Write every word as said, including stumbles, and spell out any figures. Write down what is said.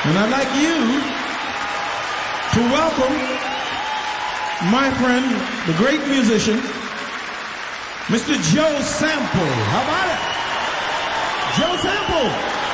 And I'd like you to welcome my friend, the great musician, Mister Joe Sample. How about it? Joe Sample.